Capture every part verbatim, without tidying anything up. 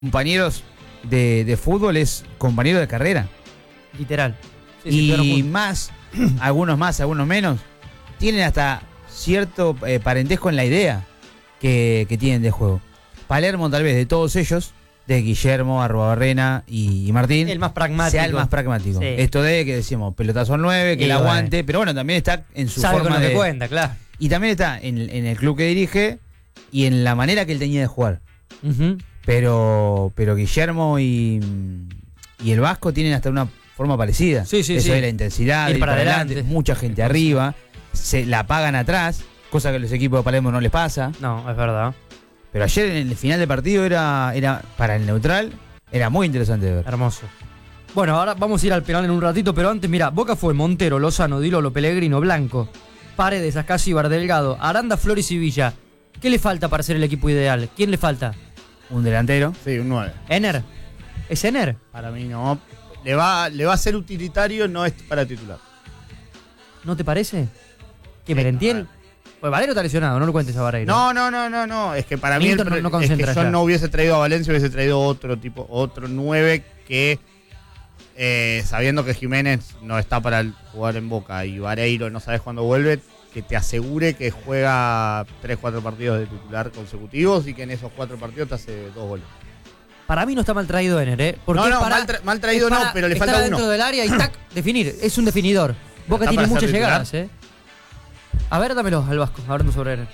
compañeros de, de fútbol es compañero de carrera. Literal. Sí, y sí, más, algunos más, algunos menos, tienen hasta cierto eh, parentesco en la idea que, que tienen de juego. Palermo, tal vez, de todos ellos, de Guillermo, Arruabarrena y, y Martín, el más pragmático. sea el más pragmático. Sí. Esto de que decimos pelotazo al nueve, que el aguante, bueno. Pero bueno, también está en su Sabe forma con lo de... que cuenta, claro. Y también está en, en el club que dirige y en la manera que él tenía de jugar. Uh-huh. Pero, pero Guillermo y, y el Vasco tienen hasta una forma parecida. Sí, sí, Eso sí. de la intensidad, ir ir para, para adelante, adelante, mucha gente arriba, se la pagan atrás, cosa que a los equipos de Palermo no les pasa. No, es verdad. Pero ayer en el final del partido era, era para el neutral, era muy interesante de ver. Hermoso. Bueno, ahora vamos a ir al penal en un ratito, pero antes, mira, Boca fue Montero, Lozano, Dilolo, Pellegrino, Blanco, Paredes, Ascasi, Bardelgado, Aranda, Flores y Villa. ¿Qué le falta para ser el equipo ideal? ¿Quién le falta? Un delantero. Sí, un nueve. ¿Ener? ¿Es Ener? Para mí no. Le va, le va a ser utilitario, no es para titular. ¿No te parece? ¿Que Sí, Merentiel? no, Pues Valero está lesionado, no lo cuentes a Vareiro. No, no, no, no, no. Es que para mí el, no, no es que yo ya. no hubiese traído a Valencia, hubiese traído otro tipo, otro nueve que eh, sabiendo que Jiménez no está para jugar en Boca y Vareiro no sabes cuándo vuelve, que te asegure que juega tres, cuatro partidos de titular consecutivos y que en esos cuatro partidos te hace dos goles. Para mí no está mal traído Ener, ¿eh? Porque no, no, para, mal, tra mal traído para, no, pero le falta uno. Estar dentro del área y tac, definir. Es un definidor. Boca tiene muchas llegadas, ¿eh? A ver, dámelo al Vasco, hablando sobre Ener.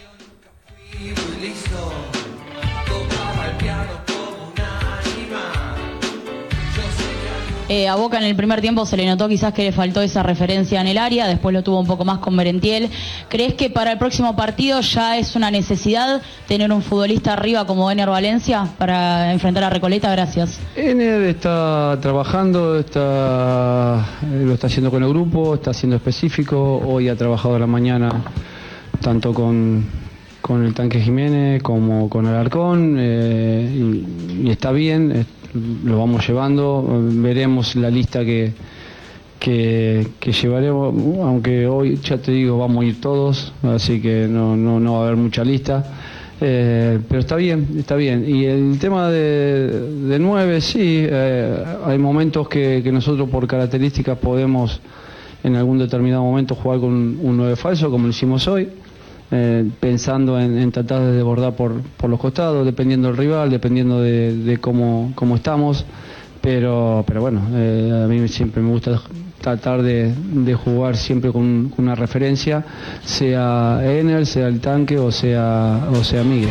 Eh, a Boca en el primer tiempo se le notó quizás que le faltó esa referencia en el área, después lo tuvo un poco más con Merentiel. ¿Crees que para el próximo partido ya es una necesidad tener un futbolista arriba como Ener Valencia para enfrentar a Recoleta? Gracias. Ener está trabajando, está, lo está haciendo con el grupo, está siendo específico. Hoy ha trabajado a la mañana tanto con, con el Tanque Jiménez como con Alarcón eh, y, y está bien. Lo vamos llevando, veremos la lista que, que, que llevaremos, aunque hoy ya te digo vamos a ir todos, así que no, no, no va a haber mucha lista, eh, pero está bien, está bien. Y el tema de, de nueve, sí, eh, hay momentos que, que nosotros por características podemos en algún determinado momento jugar con un nueve falso, como lo hicimos hoy. Eh, pensando en, en tratar de desbordar por, por los costados, dependiendo del rival, dependiendo de, de cómo, cómo estamos, pero, pero bueno, eh, a mí siempre me gusta tratar de, de jugar siempre con, con una referencia, sea Ener, sea el Tanque o sea, o sea Miguel.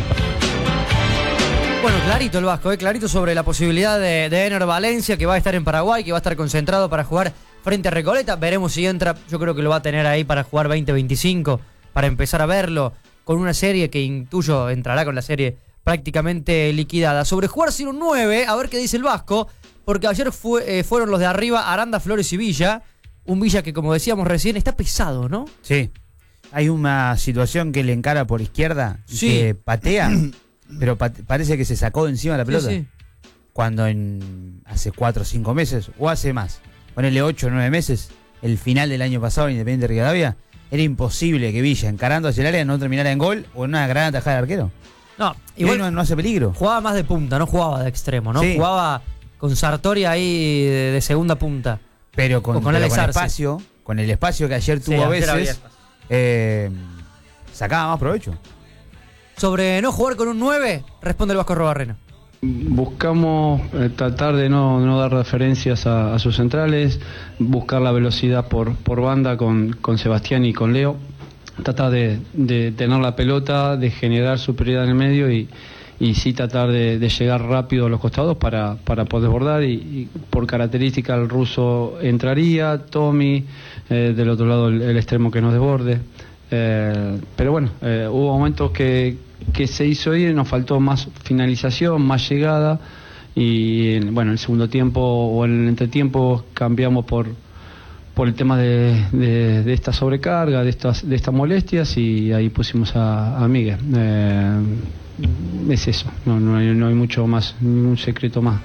Bueno, clarito el Vasco, ¿eh? Clarito sobre la posibilidad de, de Ener Valencia, que va a estar en Paraguay, que va a estar concentrado para jugar frente a Recoleta. Veremos si entra, yo creo que lo va a tener ahí para jugar veinte veinticinco, para empezar a verlo con una serie que intuyo entrará con la serie prácticamente liquidada. Sobre jugar sin un nueve, a ver qué dice el Vasco, porque ayer fue, eh, fueron los de arriba, Aranda, Flores y Villa, un Villa que, como decíamos recién, está pesado, ¿no? Sí, hay una situación que le encara por izquierda, sí. que patea, pero pat parece que se sacó de encima la pelota, sí, sí. Cuando en hace cuatro o cinco meses, o hace más, ponele ocho o nueve meses, el final del año pasado en Independiente Rivadavia, era imposible que Villa, encarando hacia el área, no terminara en gol o en una gran atajada de arquero. No, igual no, no hace peligro. Jugaba más de punta, no jugaba de extremo, ¿no? Sí. Jugaba con Sartori ahí de, de segunda punta. Pero con, con, pero el, con espacio, con el espacio que ayer tuvo, sí, a veces, eh, sacaba más provecho. Sobre no jugar con un nueve, responde el Vasco Arruabarrena. Buscamos eh, tratar de no, no dar referencias a, a sus centrales, buscar la velocidad por, por banda con, con Sebastián y con Leo, tratar de, de tener la pelota, de generar superioridad en el medio y, y sí tratar de, de llegar rápido a los costados para, para poder desbordar y, y por característica el ruso entraría, Tommy, eh, del otro lado el, el extremo que nos desborde. Eh, pero bueno, eh, hubo momentos que, que se hizo ir, nos faltó más finalización, más llegada y bueno, en el segundo tiempo o en el entretiempo cambiamos por, por el tema de, de, de esta sobrecarga, de estas, de estas molestias y ahí pusimos a, a Miguel. Eh, es eso, no, no, hay, no hay mucho más, ningún secreto más.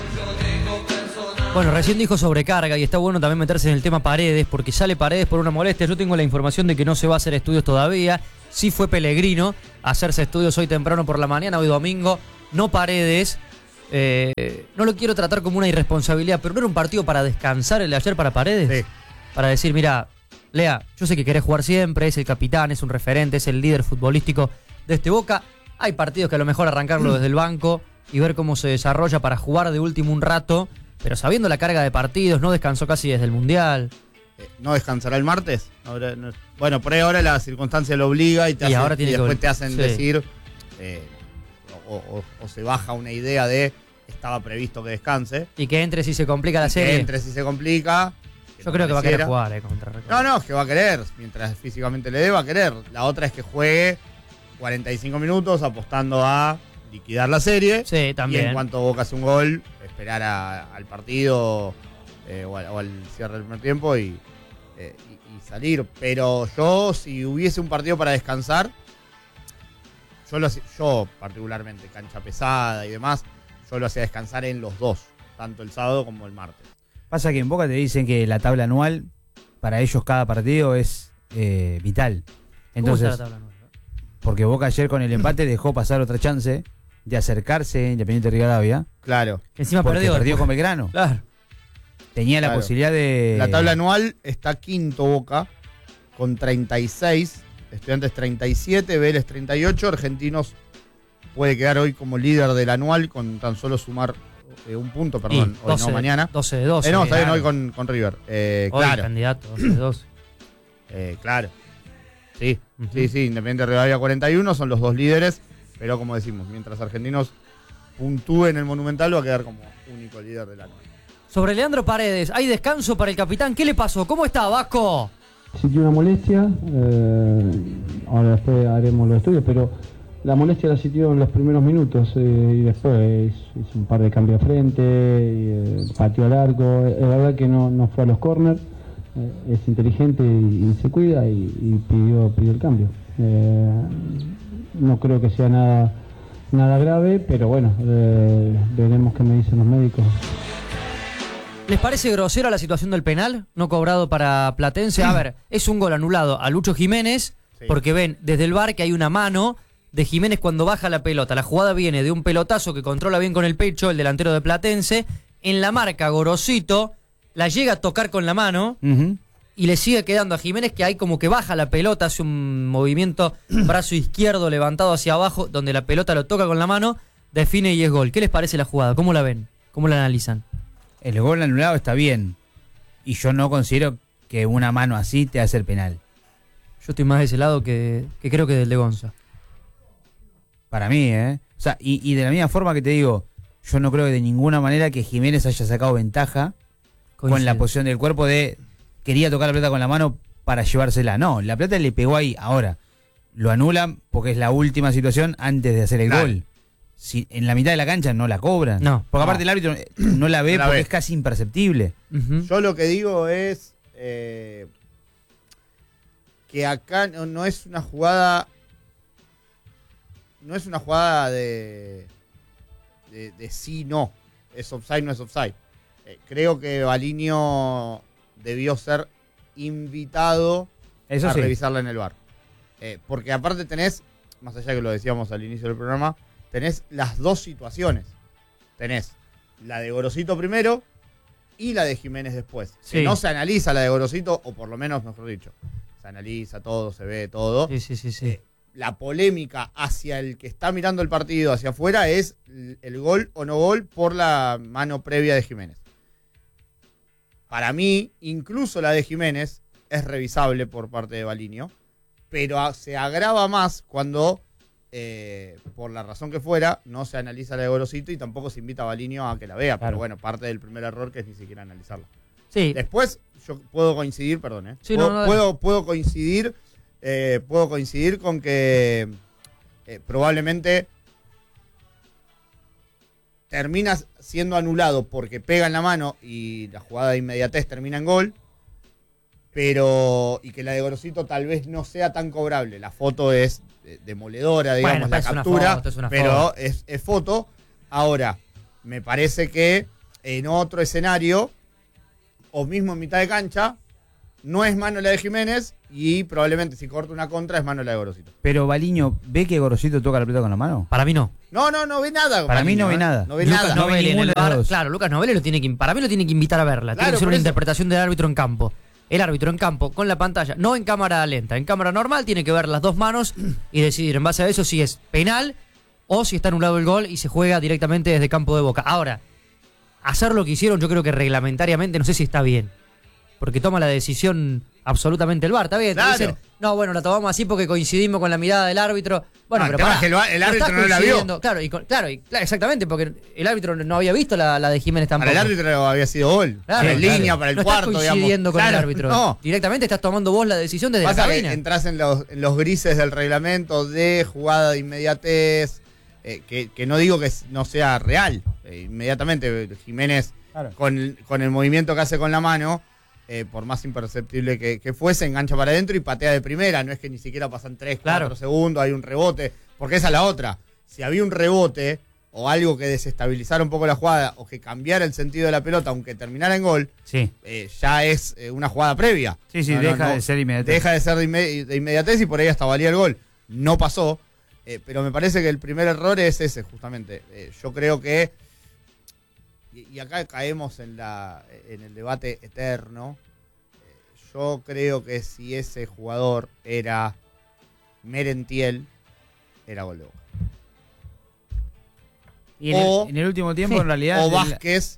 Bueno, recién dijo sobrecarga y está bueno también meterse en el tema Paredes, porque sale Paredes por una molestia. Yo tengo la información de que no se va a hacer estudios todavía. Sí fue Pellegrino a hacerse estudios hoy temprano por la mañana, hoy domingo. No Paredes. Eh, no lo quiero tratar como una irresponsabilidad, pero ¿no era un partido para descansar el de ayer para Paredes? Sí. Para decir, mira, Lea, yo sé que querés jugar siempre, es el capitán, es un referente, es el líder futbolístico de este Boca. Hay partidos que a lo mejor arrancarlo desde el banco y ver cómo se desarrolla para jugar de último un rato, pero sabiendo la carga de partidos, no descansó casi desde el Mundial. Eh, ¿No descansará el martes? Ahora, no, bueno, por ahí ahora la circunstancia lo obliga y, te Y hacen, ahora tiene y que después vol- te hacen sí. decir, eh, o, o- o se baja una idea de estaba previsto que descanse. Y que entre si se complica la Y que serie. entre si se complica. Yo creo que va a querer pareciera. jugar eh, contra Record. No, no, es que va a querer. Mientras físicamente le dé, va a querer. La otra es que juegue cuarenta y cinco minutos apostando a liquidar la serie. Sí, también. Y en cuanto Boca hace un gol, esperar a- al partido eh, o, al, o al cierre del primer tiempo y, eh, y- y salir. Pero yo, si hubiese un partido para descansar, yo, lo, hacía- yo particularmente, cancha pesada y demás, yo lo hacía descansar en los dos, tanto el sábado como el martes. Pasa que en Boca te dicen que la tabla anual, para ellos cada partido es eh, vital. Entonces, ¿Cómo está la tabla nueva? porque Boca ayer con el empate dejó pasar otra chance de acercarse a Independiente Rivadavia. Claro. Que encima Porque perdió. perdió después. con Belgrano. Claro. Tenía la Claro. posibilidad de... La tabla anual está quinto Boca con treinta y seis, Estudiantes treinta y siete, Vélez treinta y ocho, Argentinos puede quedar hoy como líder del anual con tan solo sumar eh, un punto, perdón, Y hoy no, mañana. doce de doce. Eh, no, está bien claro. hoy con, con River. Eh, Hoy claro, candidato, doce de doce. eh, claro. Sí, Ujú. sí, sí, Independiente Rivadavia cuarenta y uno, son los dos líderes, pero como decimos, mientras Argentinos puntúen el Monumental va a quedar como único líder del anual. Sobre Leandro Paredes, hay descanso para el capitán. ¿Qué le pasó? ¿Cómo está, Vasco? Sintió una molestia, eh, ahora después haremos los estudios, pero la molestia la sintió en los primeros minutos eh, y después hizo un par de cambios de frente, y, eh, pateó largo. Es verdad que no, no fue a los corners, eh, es inteligente y, y se cuida y, y pidió, pidió el cambio. Eh, no creo que sea nada, nada grave, pero bueno, eh, veremos qué me dicen los médicos. ¿Les parece grosera la situación del penal no cobrado para Platense? A ver, es un gol anulado a Lucho Jiménez, Sí. porque ven desde el V A R que hay una mano de Jiménez cuando baja la pelota. La jugada viene de un pelotazo que controla bien con el pecho el delantero de Platense. En la marca, Gorosito la llega a tocar con la mano Ujú. y le sigue quedando a Jiménez, que ahí como que baja la pelota, hace un movimiento brazo izquierdo levantado hacia abajo, donde la pelota lo toca con la mano, define y es gol. ¿Qué les parece la jugada? ¿Cómo la ven? ¿Cómo la analizan? El gol anulado está bien. Y yo no considero que una mano así te hace el penal. Yo estoy más de ese lado que, que creo que del de Gonza. Para mí, ¿eh? O sea, y, y de la misma forma que te digo, yo no creo de ninguna manera que Jiménez haya sacado ventaja con la Coincido. posición del cuerpo de quería tocar la pelota con la mano para llevársela. No, la pelota le pegó ahí. Ahora, lo anulan porque es la última situación antes de hacer el Claro. gol. Si en la mitad de la cancha no la cobran. No. Porque aparte No. el árbitro no la ve No la porque ve. es casi imperceptible. Ujú. Yo lo que digo es eh, que acá no, no es una jugada, no es una jugada de, de, de sí, no. Es offside, no es offside. Eh, creo que Baliño debió ser invitado Eso a sí. revisarla en el V A R. Eh, porque aparte tenés, más allá que lo decíamos al inicio del programa, tenés las dos situaciones. Tenés la de Gorosito primero y la de Jiménez después. Sí. Que no se analiza la de Gorosito, o por lo menos, mejor dicho, se analiza todo, se ve todo. Sí, sí, sí, sí. Eh, la polémica hacia el que está mirando el partido hacia afuera es el, el gol o no gol por la mano previa de Jiménez. Para mí, incluso la de Jiménez es revisable por parte de Baliño, pero a- se agrava más cuando, eh, por la razón que fuera, no se analiza la de Gorosito y tampoco se invita a Baliño a que la vea. Claro. Pero bueno, parte del primer error que es ni siquiera analizarla. Sí, Después, yo puedo coincidir, perdón, ¿eh? Sí, puedo, no, no, dale. puedo, puedo coincidir, eh, puedo coincidir con que eh, probablemente termina siendo anulado porque pega en la mano y la jugada de inmediatez termina en gol, pero y que la de Gorosito tal vez no sea tan cobrable. La foto es eh, demoledora, digamos, Bueno, la es una captura, foto, es una pero foto. es, es foto. Ahora, me parece que en otro escenario, o mismo en mitad de cancha, no es mano la de Jiménez y probablemente si corta una contra es mano la de Gorosito. Pero Baliño, ¿ve que Gorosito toca la pelota con la mano? Para mí no. No, no, no ve nada. Para Baliño, mí no ve ¿eh? nada. No ve Lucas nada. no ve Novelli en ninguno el de los bar, dos. claro, Lucas Novelli lo tiene que, para mí lo tiene que invitar a verla. Claro, tiene que ser por una eso. interpretación del árbitro en campo. El árbitro en campo, con la pantalla, no en cámara lenta, en cámara normal, tiene que ver las dos manos y decidir en base a eso si es penal o si está anulado el gol y se juega directamente desde campo de Boca. Ahora, hacer lo que hicieron yo creo que reglamentariamente no sé si está bien. Porque toma la decisión absolutamente el V A R, ¿está bien? Claro. Dicen, no, bueno, la tomamos así porque coincidimos con la mirada del árbitro. Bueno, No, el pero tema pará, es que el- el no árbitro estás no la vio. coincidiendo. Claro, y con- claro, y, claro, exactamente, porque el árbitro no había visto la, la de Jiménez tampoco. Para el árbitro había sido gol. Claro, en claro. línea, para el no cuarto, estás coincidiendo digamos. con el Claro, árbitro. No. Directamente estás tomando vos la decisión desde Pasa la que cabina. entras en los, en los grises del reglamento de jugada de inmediatez, eh, que, que no digo que no sea real. Eh, inmediatamente Jiménez, Claro. con, con el movimiento que hace con la mano, eh, por más imperceptible que, que fuese, engancha para adentro y patea de primera. No es que ni siquiera pasan tres, Claro. cuatro segundos, hay un rebote. Porque esa es la otra. Si había un rebote o algo que desestabilizara un poco la jugada o que cambiara el sentido de la pelota, aunque terminara en gol, Sí. eh, ya es eh, una jugada previa. Sí, sí, No, no, deja no. de ser inmediatez. Deja de ser de, inme- de inmediatez y por ahí hasta valía el gol. No pasó, eh, pero me parece que el primer error es ese, justamente. Eh, yo creo que, y, y acá caemos en, la, en el debate eterno, eh, yo creo que si ese jugador era Merentiel, era gol de Boca. Y en, O- el, en el último tiempo, en realidad. O el- Vázquez,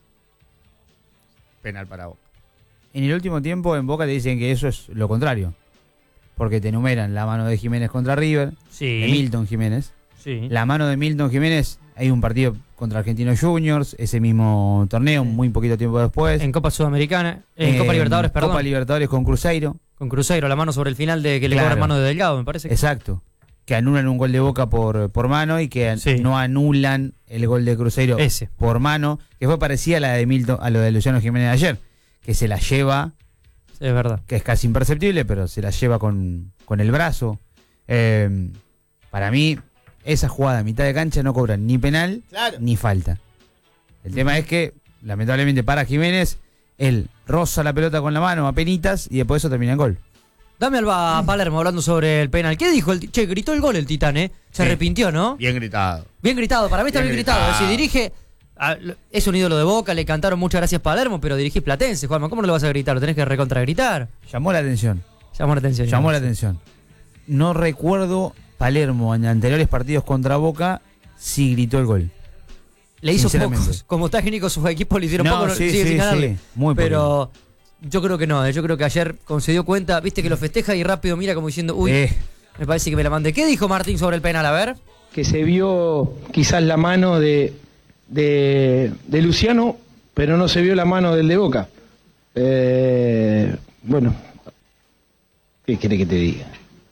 penal para Boca. En el último tiempo en Boca te dicen que eso es lo contrario. Porque te enumeran la mano de Jiménez contra River, Sí. de Milton Jiménez. Sí. La mano de Milton Jiménez, hay un partido contra Argentinos Juniors, ese mismo torneo, muy poquito tiempo después. En Copa Sudamericana, en Eh, Copa Libertadores, perdón. Copa Libertadores con Cruzeiro. Con Cruzeiro, la mano sobre el final de que le Claro. cobra mano de Delgado, me parece. Que... Exacto. Que anulan un gol de Boca por, por mano y que an- Sí. no anulan el gol de Cruzeiro Ese. por mano, que fue parecida a la de Milton, a lo de Luciano Jiménez de ayer, que se la lleva, Sí, es verdad. que es casi imperceptible, pero se la lleva con, con el brazo. Eh, para mí, esa jugada a mitad de cancha no cobra ni penal Claro. ni falta. El tema es que, lamentablemente para Jiménez, él roza la pelota con la mano a penitas y después eso termina en gol. Dame al a Palermo hablando sobre el penal. ¿Qué dijo el ti- Che, gritó el gol el Titán, ¿eh? Se Sí. arrepintió, ¿no? Bien gritado. Bien gritado, para mí está bien, Bien gritado. gritado. Si dirige, a- lo- es un ídolo de Boca, le cantaron muchas gracias Palermo, pero dirigís Platense, Juanma. ¿Cómo no lo vas a gritar? Lo tenés que recontragritar. Llamó la atención. Llamó la atención. Llamó la atención. No recuerdo Palermo en anteriores partidos contra Boca si gritó el gol. Le hizo Sinceramente. pocos. Como técnico, sus equipos le hicieron No, poco, no- sí, sigue sí, sin ganarle. sí, muy poco. Pero yo creo que no, eh, yo creo que ayer cuando se dio cuenta, viste que lo festeja y rápido mira como diciendo, uy, Eh, me parece que me la mandé. ¿Qué dijo Martín sobre el penal? A ver. Que se vio quizás la mano de, de, de Luciano, pero no se vio la mano del de Boca. Eh, bueno, ¿qué quiere que te diga?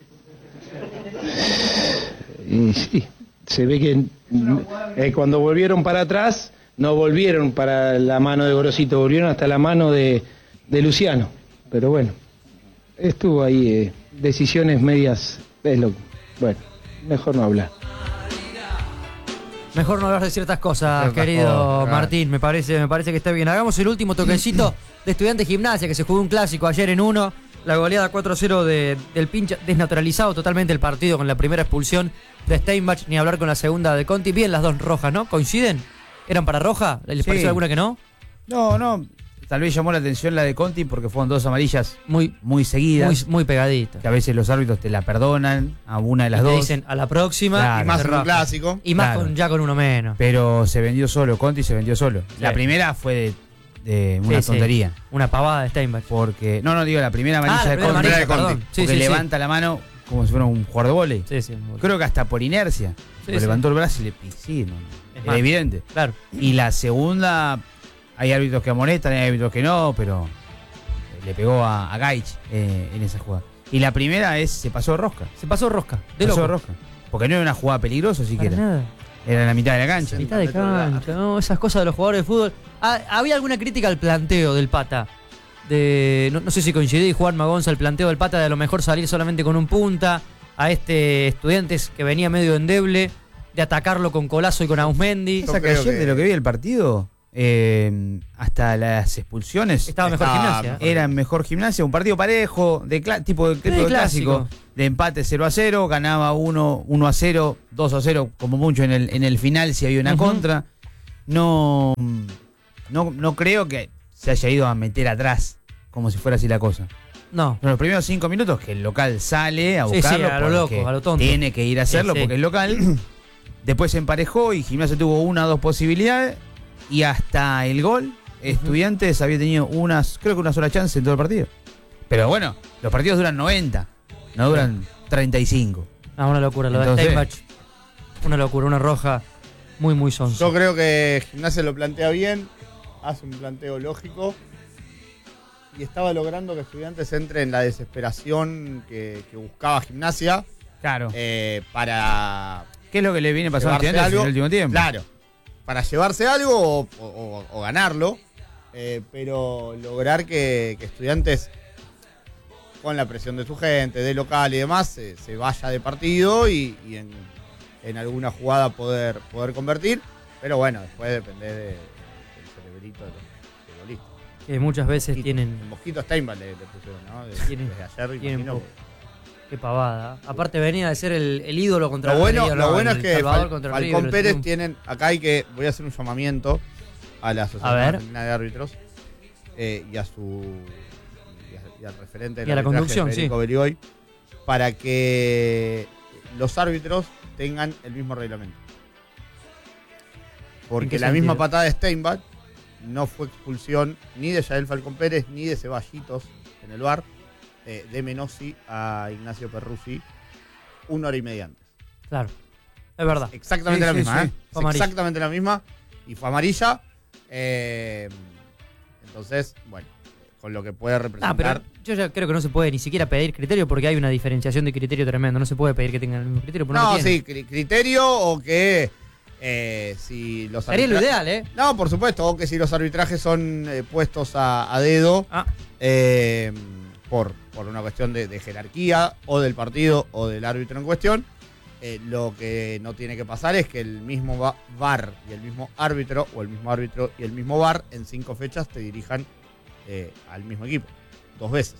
Y sí, se ve que eh, cuando volvieron para atrás, no volvieron para la mano de Gorosito, volvieron hasta la mano de, de Luciano. Pero bueno, estuvo ahí, eh, decisiones medias, es lo, bueno, mejor no hablar. Mejor no hablar de ciertas cosas, Ciertas querido cosas, claro. Martín, me parece, me parece que está bien. Hagamos el último toquecito de Estudiantes Gimnasia, que se jugó un clásico ayer en uno. La goleada cuatro cero de, del pincha, desnaturalizado totalmente el partido con la primera expulsión de Steinbach, ni hablar con la segunda de Conti. Bien las dos rojas, ¿no? ¿Coinciden? ¿Eran para roja? ¿Les Sí. pareció alguna que no? no, no. Tal vez llamó la atención la de Conti porque fueron dos amarillas Muy, muy seguidas. muy, muy pegadita. Que a veces los árbitros te la perdonan a una de las Te dos. dicen a la próxima. Claro. Y más te en un rajan. clásico. Y más Claro. con, ya con uno menos. Pero se vendió solo, Conti se vendió solo. La Sí. primera fue de, de una Sí, sí. tontería. Una pavada de Steinbach. Porque. No, no digo la primera amarilla Ah, la de primera Conti. amarilla, de Conti. perdón. Sí, porque sí, sí. levanta la mano como si fuera un jugador de vóley. Sí, sí, muy- Creo que hasta por inercia. Sí, Porque sí. levantó el brazo y le pi- sí, no, no. Es Es más. evidente. Claro. Y la segunda, hay árbitros que amonestan, hay árbitros que no, pero le pegó a, a Gaich eh, en esa jugada. Y la primera es, se pasó de rosca. Se pasó rosca. De pasó loco. de rosca. Porque no era una jugada peligrosa Para siquiera. nada. Era en la mitad de la cancha. Mitad de cancha, no, esas cosas de los jugadores de fútbol. Ah, había alguna crítica al planteo del Pata. De, no, no sé si coincidí, Juan Magonza, el planteo del Pata de a lo mejor salir solamente con un punta. A este Estudiantes que venía medio endeble, de atacarlo con Colazo y con Ausmendi. Yo Pasa que creo ayer que- de lo que vi el partido, eh, hasta las expulsiones Estaba mejor Estaba Gimnasia. mejor. era mejor Gimnasia, un partido parejo, de cla- tipo de, tipo de clásico. clásico, de empate cero a cero, ganaba uno a cero, dos a cero, como mucho en el, en el final si había una Ujú. contra. No, no, no creo que se haya ido a meter atrás, como si fuera así la cosa. No. En los primeros cinco minutos que el local sale a Sí, buscarlo sí, a lo porque loco, a lo tonto. tiene que ir a hacerlo Sí, sí. porque es local. Después se emparejó y Gimnasia tuvo una o dos posibilidades y hasta el gol Estudiantes había tenido unas, creo que una sola chance en todo el partido. Pero bueno, los partidos duran noventa, no duran treinta y cinco. Ah, una locura, lo Entonces- de Steinbach. Una locura, una roja muy, muy sonsa. Yo creo que Gimnasia lo plantea bien, hace un planteo lógico y estaba logrando que Estudiantes entre en la desesperación que, que buscaba Gimnasia Claro. eh, para ¿Qué es lo que le viene pasando a llevarse Estudiantes en algo. el último tiempo? Claro, para llevarse algo o, o- o ganarlo, eh, pero lograr que, que Estudiantes, con la presión de su gente, de local y demás, se, se vaya de partido y, y en, en alguna jugada poder, poder convertir. Pero bueno, después depende de- del cerebrito de los futbolistas. Que muchas veces Y tienen. El mosquito Steinbach le, le pusieron, ¿no? De- Tienen- desde ayer, tienen imagino. poco. Qué pavada. Aparte venía de ser el, el ídolo contra Lo el bueno, River, lo no, bueno el es que Salvador Fal- contra el Falcón River, el Pérez triunfo. tienen. Acá hay que. Voy a hacer un llamamiento a la Asociación A ver. Argentina de Árbitros eh, y a su. Y, a- y al referente del Y a la arbitraje, conducción, Federico sí. Berigoy, para que los árbitros tengan el mismo reglamento. ¿En Porque qué la misma sentido? patada de Steinbach no fue expulsión ni de Yael Falcón Pérez ni de Ceballitos en el V A R, eh, de Menossi a Ignacio Perruzzi una hora y media antes. Claro. Es verdad. Exactamente Sí, la sí, misma, sí. ¿eh? Fue Es amarilla. exactamente la misma. Y fue amarilla. Eh, entonces, bueno, con lo que puede Ah, representar. pero yo ya creo que no se puede ni siquiera pedir criterio porque hay una diferenciación de criterio tremendo. No se puede pedir que tengan el mismo criterio. porque no, no, lo tienen. sí, cri- criterio o que eh, si los Sería lo arbitra- ideal, ¿eh? No, por supuesto, o que si los arbitrajes son eh, puestos a, a dedo Ah, eh, por, por una cuestión de, de jerarquía o del partido o del árbitro en cuestión. Eh, lo que no tiene que pasar es que el mismo va- V A R y el mismo árbitro, o el mismo árbitro y el mismo V A R, en cinco fechas te dirijan eh, al mismo equipo, dos veces.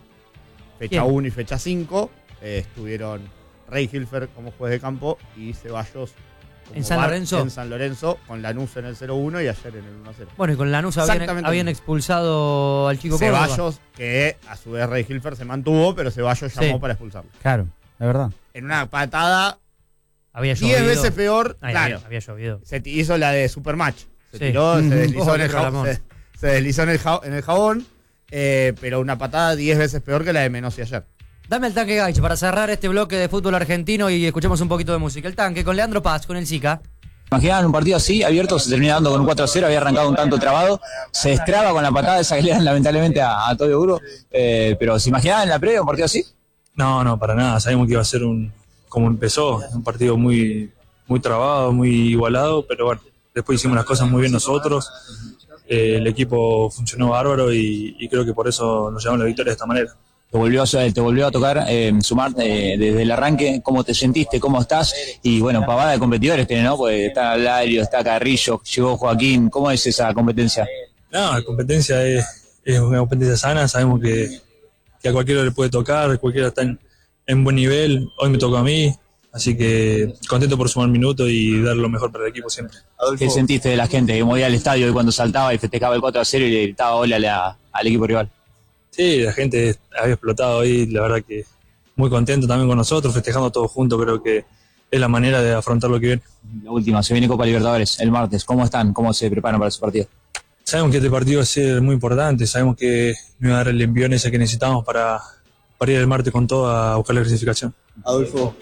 Fecha Bien. uno y fecha cinco eh, estuvieron Rey Hilfer como juez de campo y Ceballos como ¿En San V A R Lorenzo? en San Lorenzo, con Lanús en el cero uno y ayer en el uno a cero. bueno, y con Lanús habían, Exactamente habían lo mismo. expulsado al chico Córdoba. Ceballos, que a su vez Rey Hilfer se mantuvo, pero Ceballos llamó Sí. para expulsarlo. Claro, es verdad. En una patada Había diez llovido. veces peor, Ay, claro. había, había llovido. Se t- hizo la de Supermatch. Se Sí. tiró, se Ujú. deslizó, Oh, en, el qué jabón, programón. se, se deslizó en el, ja- en el jabón, eh, pero una patada diez veces peor que la de Menossi ayer. Dame el tanque Gaich para cerrar este bloque de fútbol argentino y escuchemos un poquito de música. El tanque con Leandro Paz, con el Zika. Imaginaban un partido así, abierto, se termina dando con un cuatro a cero, había arrancado un tanto trabado, se destraba con la patada esa que le dan lamentablemente a, a Toyo Duro, eh, pero ¿se imaginaban en la previa un partido así? No, no, para nada. Sabíamos que iba a ser un, como empezó, un partido muy, muy trabado, muy igualado, pero bueno, después hicimos las cosas muy bien nosotros. Eh, el equipo funcionó bárbaro y, y creo que por eso nos llevamos la victoria de esta manera. Te volvió a, te volvió a tocar eh, sumar eh, desde el arranque, ¿cómo te sentiste? ¿Cómo estás? Y bueno, pavada de competidores tiene, ¿no? Pues está Lario, está Carrillo, llegó Joaquín, ¿cómo es esa competencia? No, la competencia es, es una competencia sana, sabemos que, que a cualquiera le puede tocar, cualquiera está en, en buen nivel, hoy me tocó a mí, así que contento por sumar minutos y dar lo mejor para el equipo siempre. ¿Qué sentiste de la gente que movía al estadio y cuando saltaba y festejaba el cuatro a cero y le gritaba hola a la- al equipo rival? Sí, la gente había explotado ahí, la verdad que muy contento también con nosotros, festejando todos juntos, creo que es la manera de afrontar lo que viene. La última, se viene Copa Libertadores el martes, ¿cómo están? ¿Cómo se preparan para ese partido? Sabemos que este partido va a ser muy importante, sabemos que nos va a dar el envión ese que necesitamos para, para ir el martes con todo a buscar la clasificación. Adolfo,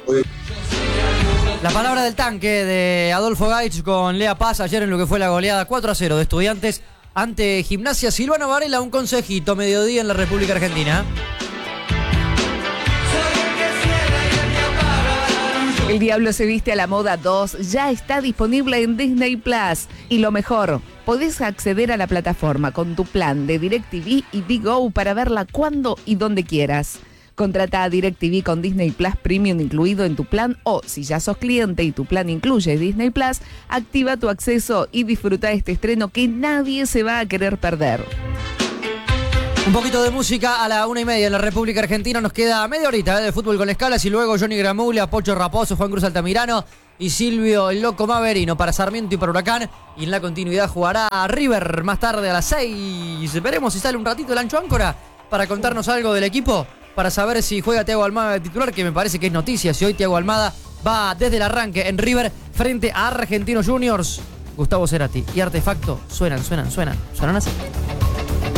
La palabra del tanque de Adolfo Gaich con Lea Paz ayer en lo que fue la goleada cuatro a cero de Estudiantes ante Gimnasia. Silvano Varela, un consejito, mediodía en la República Argentina. El Diablo se viste a la moda dos ya está disponible en Disney Plus. Y lo mejor, podés acceder a la plataforma con tu plan de DirecTV y Digo para verla cuando y donde quieras. Contrata a DirecTV con Disney Plus Premium incluido en tu plan o, si ya sos cliente y tu plan incluye Disney Plus, activa tu acceso y disfruta este estreno que nadie se va a querer perder. Un poquito de música a la una y media en la República Argentina. Nos queda media horita ¿eh? de fútbol con escalas y luego Johnny Gramuglia, Pocho Raposo, Juan Cruz Altamirano y Silvio el Loco Maverino para Sarmiento y para Huracán. Y en la continuidad jugará River más tarde a las seis. Veremos si sale un ratito el Ancho Áncora para contarnos algo del equipo, para saber si juega Thiago Almada de titular, que me parece que es noticia. Si hoy Thiago Almada va desde el arranque en River frente a Argentinos Juniors. Gustavo Cerati y Artefacto suenan, suenan, suenan, suenan así.